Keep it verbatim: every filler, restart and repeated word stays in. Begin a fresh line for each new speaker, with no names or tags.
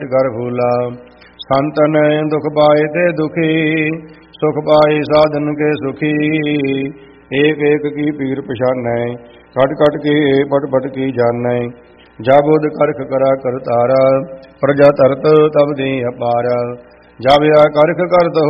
ਕਰ ਫੂਲਾ। ਸੰਤਨ ਦੁਖ ਪਾਏ ਤੇ ਦੁਖੀ, ਸੁਖ ਪਾਏ ਸਾਧਨ ਕੇ ਸੁਖੀ। ਏਕ ਏਕ ਕੀ ਪੀਰ ਪਛਾਨੈ, ਕਟ ਕਟ ਕੇ ਪਟ ਪਟ ਕੀ ਜਾਣੈ। ਜਬ ਉਦ ਕਰਖ ਕਰਾ ਕਰਤਾਰਾ, ਪ੍ਰਜਾ ਤਰਤ ਤਬ ਦੇ ਅਪਾਰ। ਜਬ ਆ ਕਰਖ ਕਰਤ